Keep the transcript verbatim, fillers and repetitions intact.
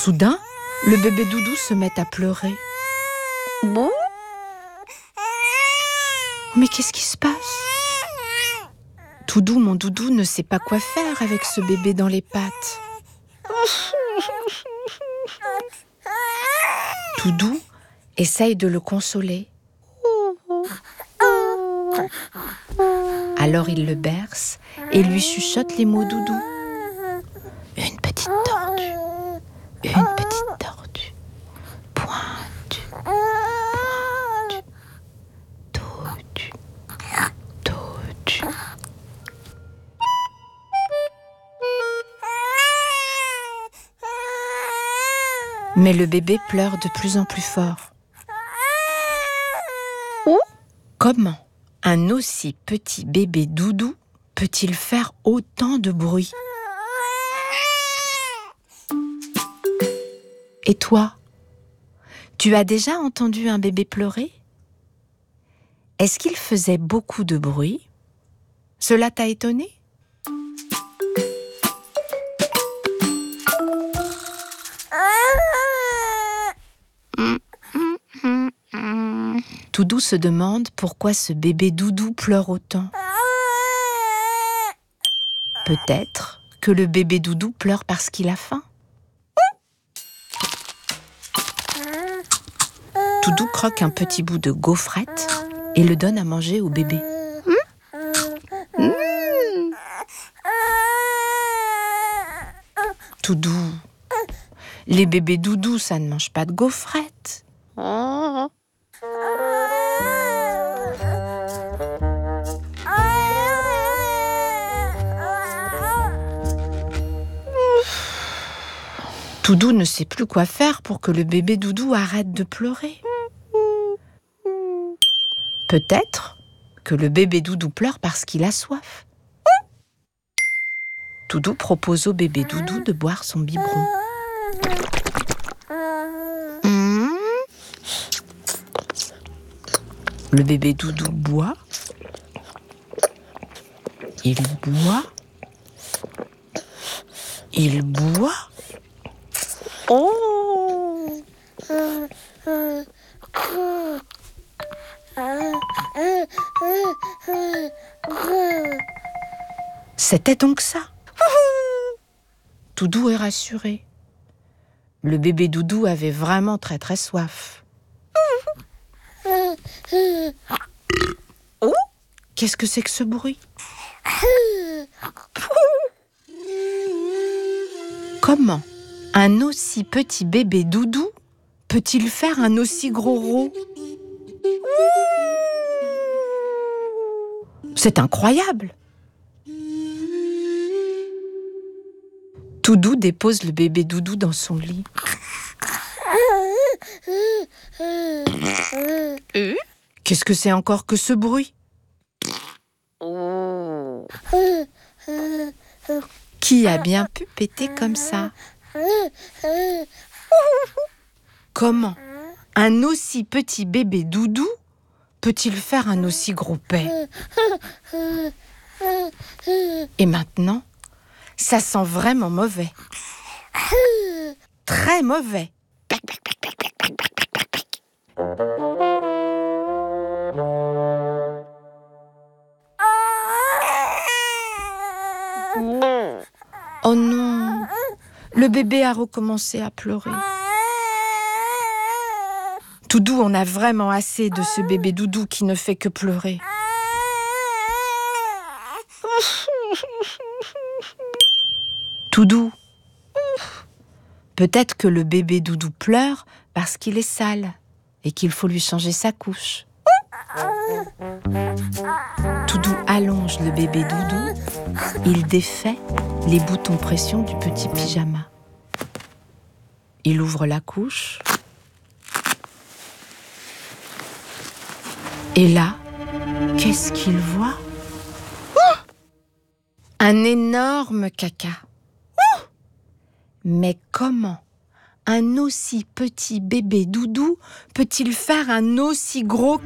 Soudain, le bébé Doudou se met à pleurer. Bon ? Mais qu'est-ce qui se passe ? Toudou, mon doudou, ne sait pas quoi faire avec ce bébé dans les pattes. Toudou essaye de le consoler. Alors il le berce et lui chuchote les mots doudou. Une petite tordue, une petite tordue, pointue, pointue, tordue, tordue. Mais le bébé pleure de plus en plus fort. Oh ? Comment un aussi petit bébé doudou peut-il faire autant de bruit ? Et toi, tu as déjà entendu un bébé pleurer ? Est-ce qu'il faisait beaucoup de bruit ? Cela t'a étonné ? Toudou se demande pourquoi ce bébé doudou pleure autant. Peut-être que le bébé doudou pleure parce qu'il a faim. Toudou croque un petit bout de gaufrette et le donne à manger au bébé. Mmh. Toudou, les bébés doudous, ça ne mange pas de gaufrette. Oh. Toudou ne sait plus quoi faire pour que le bébé doudou arrête de pleurer. Peut-être que le bébé doudou pleure parce qu'il a soif. Toudou propose au bébé doudou de boire son biberon. Mmh. Le bébé doudou boit. Il boit. Il boit. Oh. C'était donc ça. Toudou est rassuré. Le bébé doudou avait vraiment très très soif. Oh, qu'est-ce que c'est que ce bruit ? Comment un aussi petit bébé doudou peut-il faire un aussi gros rot ? C'est incroyable ! Toudou dépose le bébé doudou dans son lit. Euh? Qu'est-ce que c'est encore que ce bruit ? Oh. Qui a bien pu péter comme ça ? Comment un aussi petit bébé doudou peut-il faire un aussi gros paix ? Et maintenant, ça sent vraiment mauvais. Très mauvais. Oh non, le bébé a recommencé à pleurer. Toudou en a vraiment assez de ce bébé doudou qui ne fait que pleurer. Toudou, peut-être que le bébé doudou pleure parce qu'il est sale et qu'il faut lui changer sa couche. Toudou allonge le bébé doudou, il défait les boutons pression du petit pyjama. Il ouvre la couche. Et là, qu'est-ce qu'il voit ? Un énorme caca. Mais comment un aussi petit bébé doudou peut-il faire un aussi gros